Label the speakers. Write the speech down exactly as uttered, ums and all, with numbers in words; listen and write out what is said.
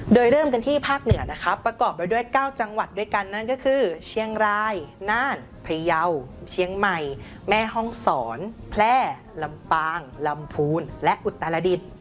Speaker 1: โดยเริ่มกันที่ภาคเหนือนะครับประกอบไปด้วยเก้าจังหวัดด้วยกันนั่นก็คือเชียงรายน่านพะเยาเชียงใหม่แม่ฮ่องสอนแพร่ลำปางลำพูนและอุตรดิตถ์